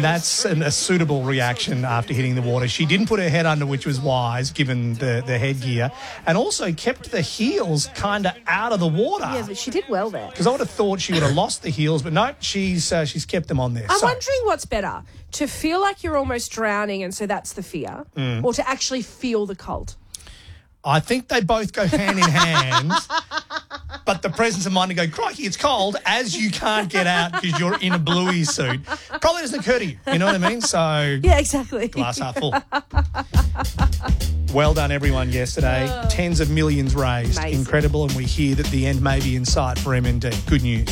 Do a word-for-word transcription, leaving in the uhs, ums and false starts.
that's an, a suitable reaction after hitting the water. She didn't put her head under, which was wise, given the, the headgear, and also kept the heels kind of out of the water. Yeah, but she did well there. Because I would have thought she would have lost the heels, but no, she's uh, she's kept them on there. I'm so, wondering what's better, to feel like you're almost drowning and so that's the fear, Mm. or to actually feel the cold? I think they both go hand in hand, but the presence of mind to go, crikey, it's cold, as you can't get out because you're in a bluey suit, probably doesn't occur to you. You know what I mean? So, Yeah, exactly. glass half full. Well done, everyone, yesterday. Tens of millions raised. Amazing. Incredible, and we hear that the end may be in sight for M N D. Good news.